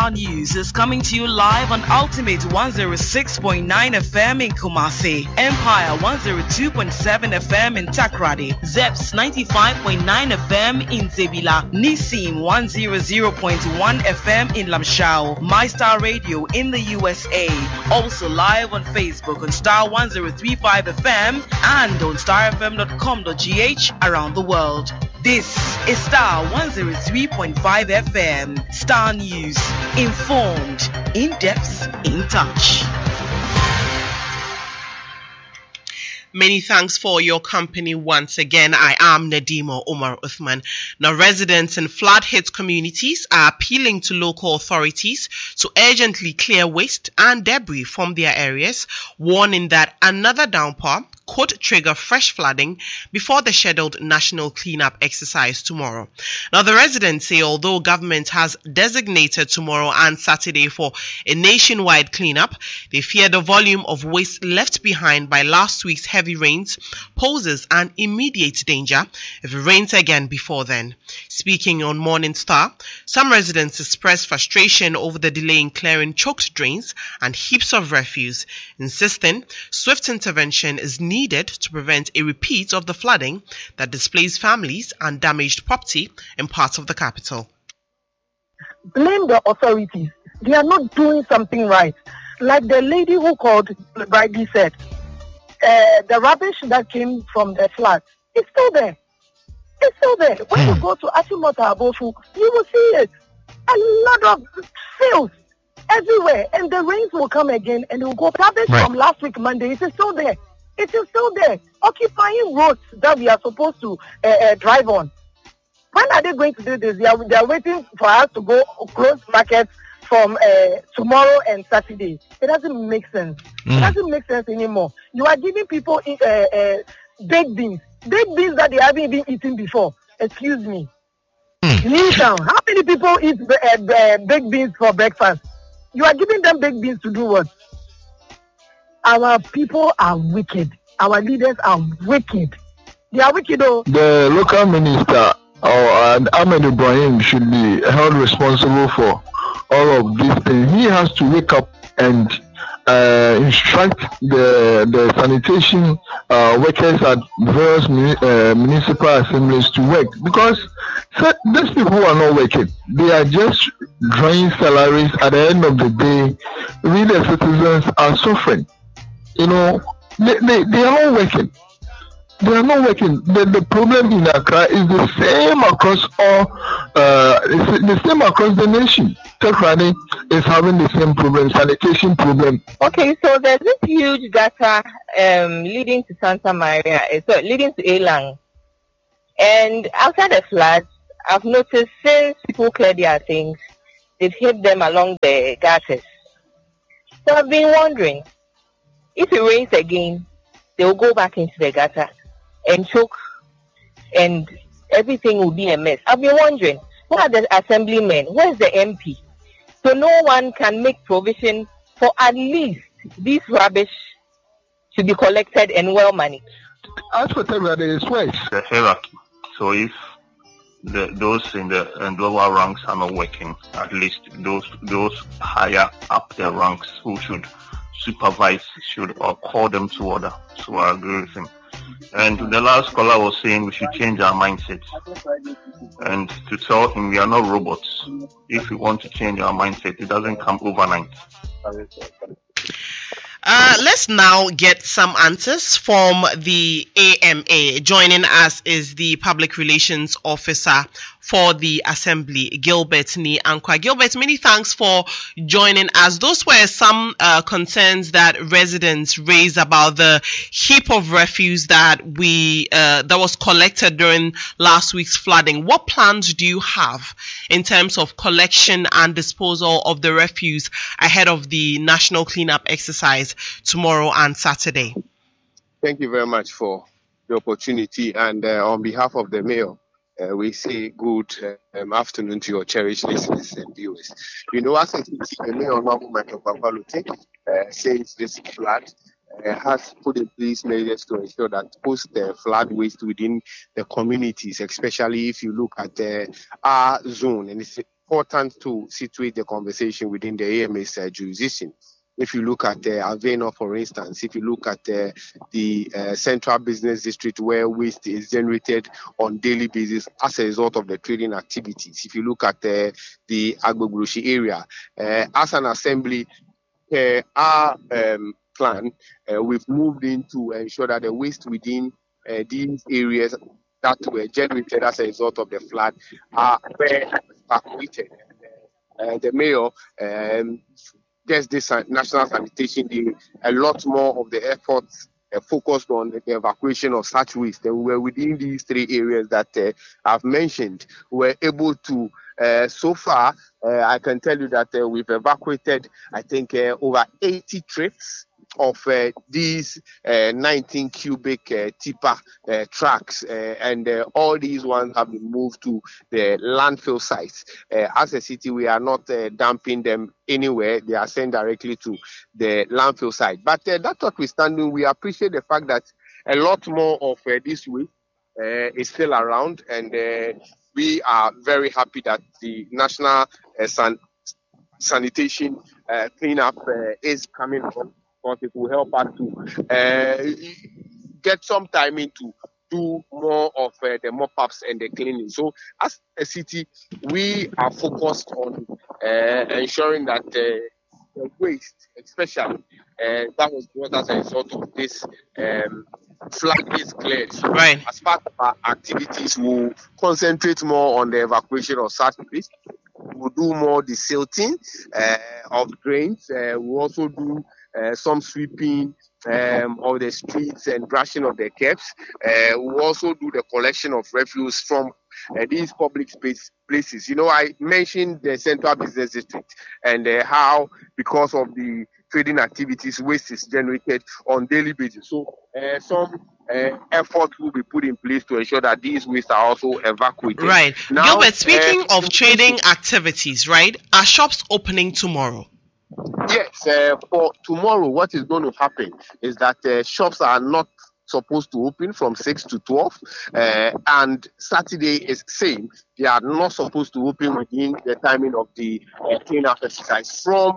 Star News is coming to you live on Ultimate 106.9 FM in Kumasi, Empire 102.7 FM in Takrady, Zeps 95.9 FM in Zebila, Nissim 100.1 FM in Lamshao, My Star Radio in the USA. Also live on Facebook on Star 1035 FM and on starfm.com.gh around the world. This is Star 103.5 FM. Star News. Informed, in depth, in touch. Many thanks for your company once again. I am Nadimo Omar Uthman. Now, residents in flood-hit communities are appealing to local authorities to urgently clear waste and debris from their areas, warning that another downpour could trigger fresh flooding before the scheduled national cleanup exercise tomorrow. Now, the residents say although government has designated tomorrow and Saturday for a nationwide cleanup, they fear the volume of waste left behind by last week's heavy rains poses an immediate danger if it rains again before then. Speaking on Morning Star, some residents expressed frustration over the delay in clearing choked drains and heaps of refuse, insisting swift intervention is needed to prevent a repeat of the flooding that displaced families and damaged property in parts of the capital. Blame the authorities. They are not doing something right. Like the lady who called rightly said, the rubbish that came from the flood is still there. It's still there. When you go to Achimota Abofu, you will see it. A lot of fields everywhere, and the rains will come again and it will go. Rubbish from last week Monday, it is still there. It is still there, occupying roads that we are supposed to drive on. When are they going to do this? They are waiting for us to go close markets from tomorrow and Saturday. It doesn't make sense. It doesn't make sense anymore. You are giving people baked beans that they haven't even eaten before. Excuse me. Newtown, how many people eat baked beans for breakfast? You are giving them baked beans to do what? Our people are wicked. Our leaders are wicked. They are wicked, though. The local minister and Ahmed Ibrahim should be held responsible for all of these things. He has to wake up and instruct the sanitation workers at various municipal assemblies to work, because these people are not working. They are just drawing salaries. At the end of the day, we the citizens are suffering. You know, they are not working. They are not working. The problem in Accra is the same across the same across the nation. Takrady is having the same problem, sanitation problem. Okay, so there's this huge gutter leading to Santa Maria, leading to Elang. And after the floods, I've noticed since people cleared their things, they've hid them along the gutters. So I've been wondering, if it rains again, they will go back into the gutter and choke, and everything will be a mess. I've been wondering, where are the assemblymen? Where's the MP? So no one can make provision for at least this rubbish to be collected and well managed. As for Takrady, it's worse. The hierarchy. So if those in the lower ranks are not working, at least those higher up the ranks who should supervise should call them to order. So I agree with him. And the last caller was saying we should change our mindset. And to tell him we are not robots. If we want to change our mindset, it doesn't come overnight. Let's now get some answers from the AMA. Joining us is the Public Relations Officer for the Assembly, Gilbert Ni Ankwa. Gilbert, many thanks for joining us. Those were some concerns that residents raised about the heap of refuse that was collected during last week's flooding. What plans do you have in terms of collection and disposal of the refuse ahead of the national cleanup exercise tomorrow and Saturday? Thank you very much for the opportunity, and on behalf of the mayor, we say good afternoon to your cherished listeners and viewers. You know, as the mayor of Michael Papaluti says this flood has put in place measures to ensure that post flood waste within the communities, especially if you look at our zone, and important to situate the conversation within the AMA's jurisdiction. If you look at Avena, for instance, if you look at the Central Business District where waste is generated on daily basis as a result of the trading activities. If you look at the Agbogboshi area, as an assembly, our plan, we've moved in to ensure that the waste within these areas that were generated as a result of the flood are evacuated. The mayor gets this National Sanitation Day, a lot more of the efforts focused on the evacuation of such waste. And we were within these 3 areas that I've mentioned. We were able to, so far, I can tell you that we've evacuated, I think, over 80 trips of these 19 cubic tipper trucks, and all these ones have been moved to the landfill sites. As a city, we are not dumping them anywhere. They are sent directly to the landfill site. But that notwithstanding, we appreciate the fact that a lot more of this waste is still around, and we are very happy that the National Sanitation cleanup is coming on. Because it will help us to get some time in to do more of the mop-ups and the cleaning. So as a city, we are focused on ensuring that the waste, especially, that was brought as a result of this flood is cleared. So right. As part of our activities, we'll concentrate more on the evacuation of such waste. We'll do more desilting of drains. We'll also do some sweeping of the streets and brushing of the curbs. We also do the collection of refuse from these public places. You know, I mentioned the Central Business District and how, because of the trading activities, waste is generated on daily basis. So some effort will be put in place to ensure that these wastes are also evacuated. Right. Now, Gilbert, speaking of trading activities, right? Are shops opening tomorrow? Yes, for tomorrow, what is going to happen is that shops are not supposed to open from 6 to 12, and Saturday is same. They are not supposed to open within the timing of the cleanup exercise from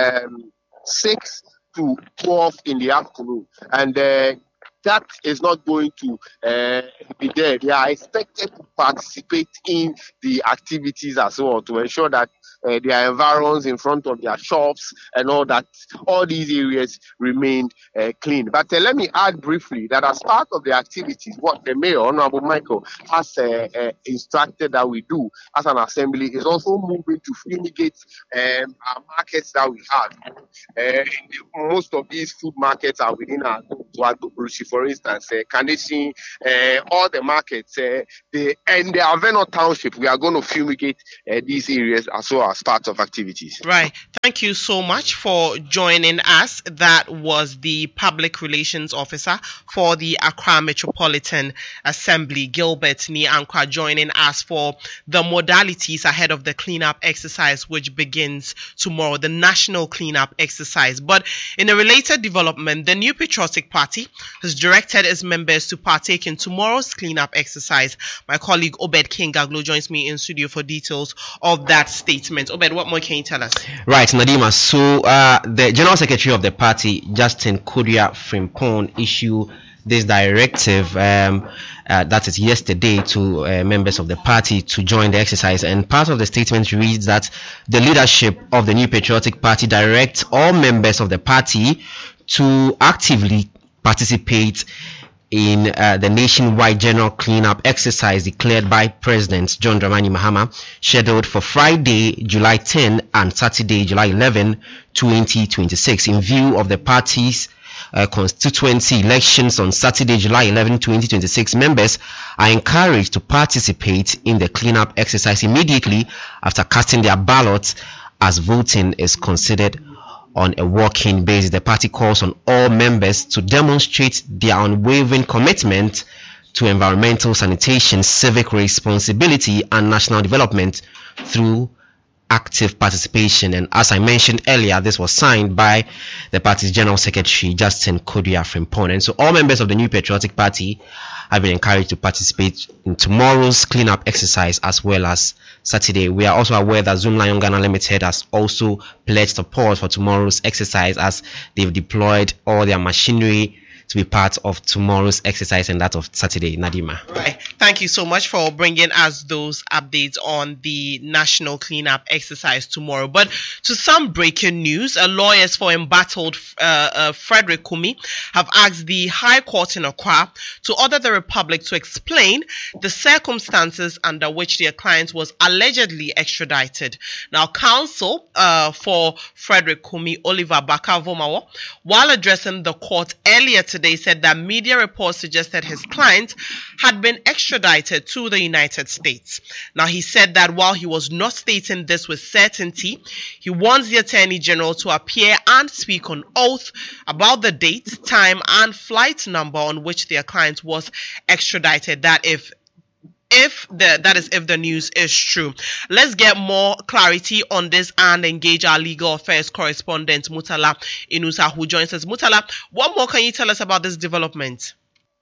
6 to 12 in the afternoon, and that is not going to be there. They are expected to participate in the activities as well to ensure that their environs in front of their shops and all that, all these areas remained clean. But let me add briefly that as part of the activities, what the Mayor, Honorable Michael, has instructed that we do as an assembly is also moving to fumigate our markets that we have. Most of these food markets are within our Agbogboshi, for instance, Kaneshie, all the markets, and the Avena Township, we are going to fumigate these areas as well as part of activities. Right. Thank you so much for joining us. That was the Public Relations Officer for the Accra Metropolitan Assembly, Gilbert Niankwa, joining us for the modalities ahead of the cleanup exercise, which begins tomorrow, the national cleanup exercise. But in a related development, the New Patriotic Party has directed its members to partake in tomorrow's cleanup exercise. My colleague Obed Kingaglo joins me in studio for details of that statement. Obed, what more can you tell us? Right, Nadima. So the General Secretary of the party, Justin Kodia Frimpong, issued this directive that is yesterday to members of the party to join the exercise, and part of the statement reads that the leadership of the New Patriotic Party directs all members of the party to actively participate in the nationwide general cleanup exercise declared by President John Dramani Mahama, scheduled for Friday, July 10 and Saturday, July 11, 2026. In view of the party's constituency elections on Saturday, July 11, 2026, members are encouraged to participate in the cleanup exercise immediately after casting their ballots, as voting is considered on a walk-in basis. The party calls on all members to demonstrate their unwavering commitment to environmental sanitation, civic responsibility, and national development through active participation. And as I mentioned earlier, this was signed by the party's General Secretary, Justin Kodua Frimpong. And so all members of the New Patriotic Party have been encouraged to participate in tomorrow's cleanup exercise as well as Saturday. We are also aware that Zoom Lion Ghana Limited has also pledged support for tomorrow's exercise as they've deployed all their machinery to be part of tomorrow's exercise and that of Saturday. Nadima. Right. Thank you so much for bringing us those updates on the national cleanup exercise tomorrow. But to some breaking news, lawyers for embattled Frederick Kumi have asked the High Court in Accra to order the Republic to explain the circumstances under which their client was allegedly extradited. Now, counsel for Frederick Kumi, Oliver Bakavomawo, while addressing the court earlier today, said that media reports suggested his client had been extradited to the United States. Now, he said that while he was not stating this with certainty, he wants the Attorney General to appear and speak on oath about the date, time, and flight number on which their client was extradited. That if the news is true. Let's get more clarity on this and engage our legal affairs correspondent Mutala Inusa, who joins us. Mutala, what more can you tell us about this development?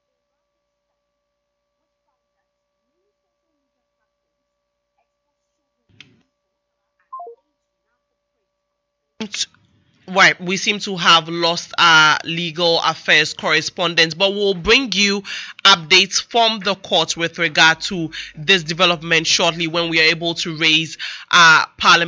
Right, we seem to have lost our legal affairs correspondent, but we'll bring you updates from the court with regard to this development shortly when we are able to raise our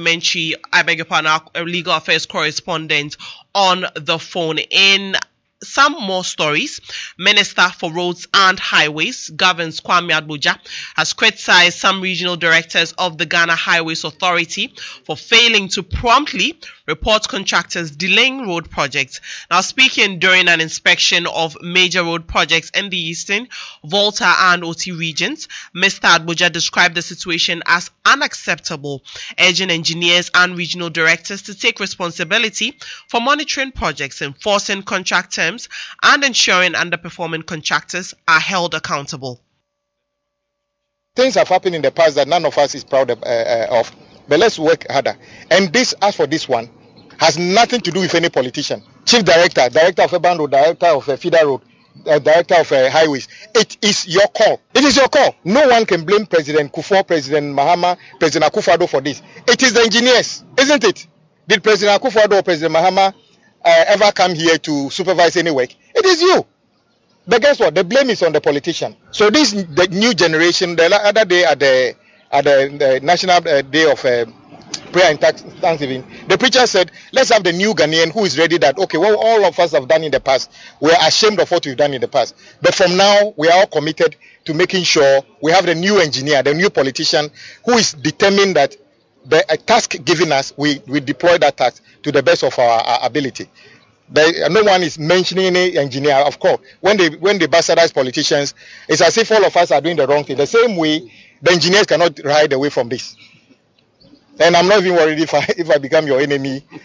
legal affairs correspondent on the phone. In some more stories, Minister for Roads and Highways, Governs Kwame Agbodza, has criticized some regional directors of the Ghana Highways Authority for failing to promptly report contractors delaying road projects. Now, speaking during an inspection of major road projects in the Eastern, Volta and OT regions, Mr. Agbodza described the situation as unacceptable, urging engineers and regional directors to take responsibility for monitoring projects, enforcing contract terms, and ensuring underperforming contractors are held accountable. Things have happened in the past that none of us is proud of, but let's work harder. And this, as for this one, has nothing to do with any politician. Chief Director, Director of Urban Road, Director of Feeder Road, Director of Highways. It is your call. It is your call. No one can blame President Kufuor, President Mahama, President Akufo-Addo for this. It is the engineers, isn't it? Did President Akufo-Addo or President Mahama ever come here to supervise any work? It is you. But guess what? The blame is on the politician. So the new generation, the other day at the National Day of Prayer and Thanksgiving, the preacher said, let's have the new Ghanaian who is ready that, okay, what all of us have done in the past, we're ashamed of what we've done in the past. But from now, we are all committed to making sure we have the new engineer, the new politician who is determined that the task given us, we deploy that task to the best of our ability. No one is mentioning any engineer. Of course, when they bastardize politicians, it's as if all of us are doing the wrong thing. The same way, the engineers cannot hide away from this. And I'm not even worried if I become your enemy.